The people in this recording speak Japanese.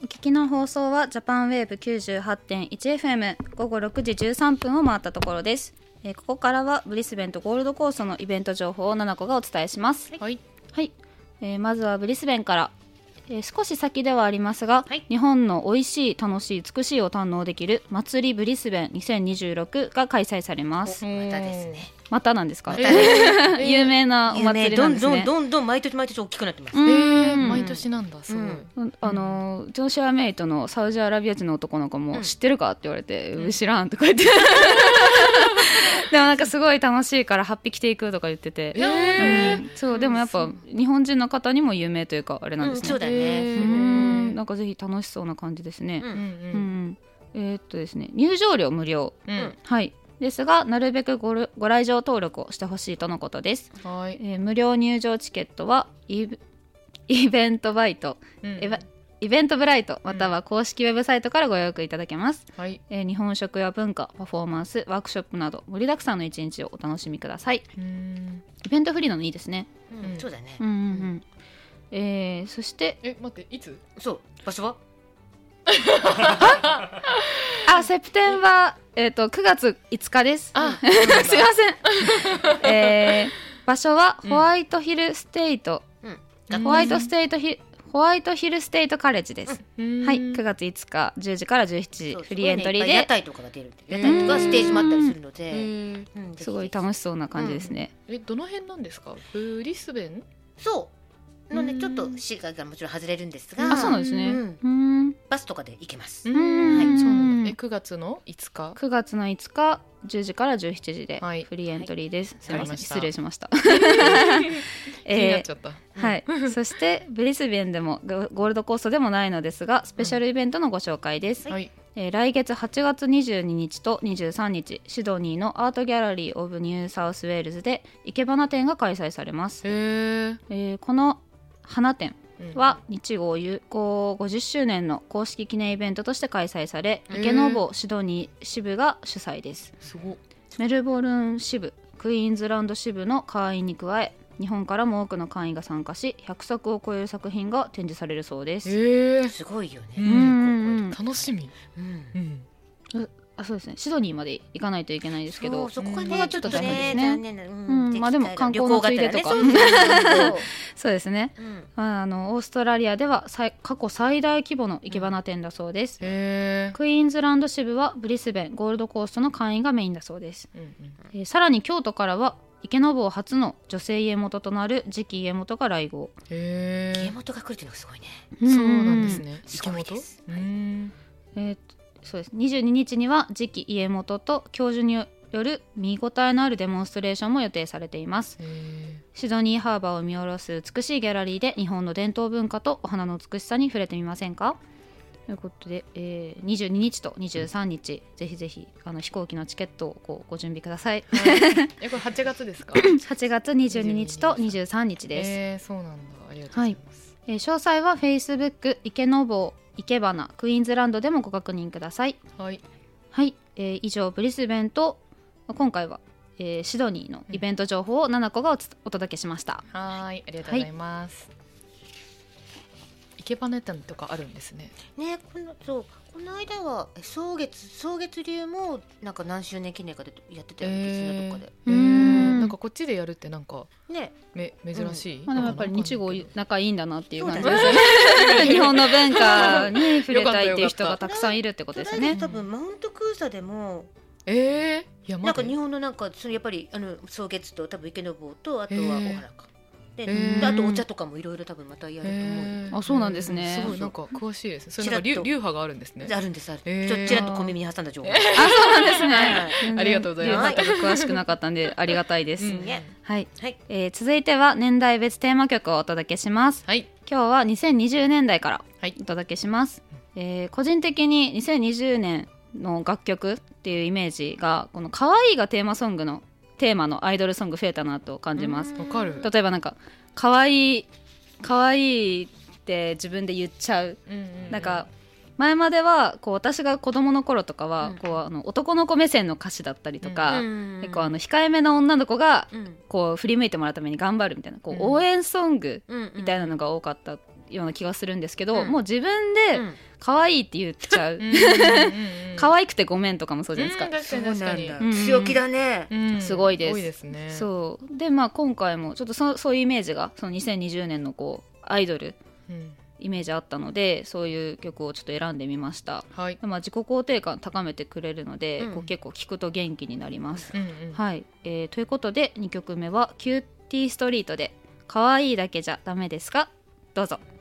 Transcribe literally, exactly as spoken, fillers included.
お聞きの放送はジャパンウェーブ きゅうじゅうはちてんいちエフエム 午後ろくじじゅうさんぷんを回ったところです。えー、ここからはブリスベンとゴールドコーストのイベント情報をななこがお伝えします。 はい、 はいえー、まずはブリスベンから、えー、少し先ではありますが、 はい、 日本の美味しい楽しい美しいを堪能できる祭りブリスベンにせんにじゅうろくが開催されます。 またですね。 またなんですか、 またです有名なお祭りなんですね。 どんどんどんどん毎年毎年大きくなってます。 えー、毎年なんだ、すごい、 うん、あのうちのシェアメイトのサウジアラビア人の男の子も、うん、知ってるかって言われて、うん、知らんとか言ってでもなんかすごい楽しいからはっぴきていくとか言ってて、 えーうん、そうでもやっぱ日本人の方にも有名というかあれなんですね、 うん、そうだね、 うん、なんかぜひ楽しそうな感じですね、 うんうんうんえー、っとですね入場料無料、 うん、 はいですがなるべく ご, ご来場登録をしてほしいとのことです。 はい、 えー、無料入場チケットはイベントバイト、うん、イベントブライトまたは公式ウェブサイトからご予約いただけます、 はい。 えー、日本食や文化パフォーマンスワークショップなど盛りだくさんの一日をお楽しみください。 うん、 イベントフリーなのいいですね、 うんうん、そうだね、 うんうんうんえー、そしてえ待っていつそう場所はあセプテンバー、えー、とくがついつかです。 あすいません、えー、場所はホワイトヒルステイト、うん、ホワイトステイトヒホワイトヒルステイトカレッジです、うん、はいくがついつかじゅうじからじゅうしちじそうフリーエントリーで、 ね、屋台とかが出る屋台とかステージもあったりするので、 うんうん、すごい楽しそうな感じですね、 うん、えどの辺なんですかブリスベンそうのね、ちょっと市街がもちろん外れるんですが、 あそうなんですね、 うんうん、 バスとかで行けます。 うん、 はい、 そうなんだ。えくがつのいつかくがつのいつかじゅうじからじゅうしちじでフリーエントリーです、はい、すいません失礼しました気になっちゃった、 えーはい、そしてブリスベンでもゴールドコーストでもないのですがスペシャルイベントのご紹介です、 はいえー、来月はちがつにじゅうににちとにじゅうさんにちシドニーのアートギャラリーオブニューサウスウェールズで生け花展が開催されます。 へー、 えー、この花展は日豪友好ごじゅっしゅうねんの公式記念イベントとして開催され、池坊シドニー支部が主催です。 すご。 メルボルン支部クイーンズランド支部の会員に加え日本からも多くの会員が参加しひゃくさくを超える作品が展示されるそうです。 へー、 すごいよね、 うん、 楽しみ、 うんうん、あそうですねシドニーまで行かないといけないですけどそ, そこがね、 うん、ちょっと大変ですね。 残念な、うんうん、まあでも観光のついでとか、ね、そうですね、うんまあ、あのオーストラリアでは過去最大規模の生け花展だそうです、 うん、へー、 クイーンズランド支部はブリスベンゴールドコーストの会員がメインだそうです、うんうんえー、さらに京都からは池坊初の女性家元となる次期家元が来郷。 へー、 家元が来るっていうのがすごいね。 そうなんですね。 池本です、 うん、 えーそうですにじゅうににちには次期家元と教授による見応えのあるデモンストレーションも予定されています。シドニーハーバーを見下ろす美しいギャラリーで日本の伝統文化とお花の美しさに触れてみませんかということで、えー、にじゅうににちとにじゅうさんにち、うん、ぜひぜひあの飛行機のチケットをこうご準備ください、 はい、えこれはちがつですかはちがつにじゅうににちとにじゅうさんにちです。 えー、そうなんだ、ありがとうございます、 はいえー、詳細は Facebook 池坊生け花クイーンズランドでもご確認ください。 はい、 はいえー、以上ブリスベンと今回は、えー、シドニーのイベント情報をななこが お, お届けしました。 はいありがとうございます、はい、生け花展とかあるんですね。 ねこのそうこの間は草月草月流もなんか何周年記念かでやってたような気がするどっかで、 えー、うんなんかこっちでやるってなんかねめ珍しい、 うんまあ、でもやっぱり日豪仲いいんだなっていう感じですよね日本の文化に触れたいっていう人がたくさんいるってことですね。 多分マウントクーサでもえー、山でなんか日本のなんかそのやっぱりあの草月と多分池坊とあとはお花かで、えー、であとお茶とかもいろいろ多分またやると思う、 えー、あそうなんですね。 すごいなんか詳しいです。それなんか流派があるんですね。 あるんですある、 えー、 ちょっとちらっと小耳に挟んだ情報、えー、 あそうなんですね、はい、 ありがとうございます。 流派詳しくなかったんでありがたいです、うんねはいはいえー、続いては年代別テーマ曲をお届けします、 はい、 今日はにせんにじゅうねんだいからお届けします、はいえー、個人的ににせんにじゅうねんの楽曲っていうイメージがこの可愛いがテーマソングのテーマのアイドルソング増えたなと感じます。 わかる。 例えばなんか可愛い可愛いって自分で言っちゃう、うんうんうん、なんか前まではこう私が子供の頃とかはこうあの男の子目線の歌詞だったりとか、うん、結構あの控えめな女の子がこう振り向いてもらうために頑張るみたいなこう応援ソングみたいなのが多かったような気がするんですけど、 うん、 もう自分で可愛いって言っちゃう、うん、可愛くてごめんとかもそうじゃないですか、 うん、確かに確かに、 うん、強気だね、 うん、 すごいです、 多いですね。 そうで、まあ、今回もちょっと そ, そういうイメージがそのにせんにじゅうねんのこうアイドル、うんイメージあったので、そういう曲をちょっと選んでみました、はい、まあ、自己肯定感高めてくれるので、うん、こう結構聴くと元気になります、うんうんはいえー、ということでにきょくめはキューティーストリートで可愛いだけじゃダメですか、どうぞ。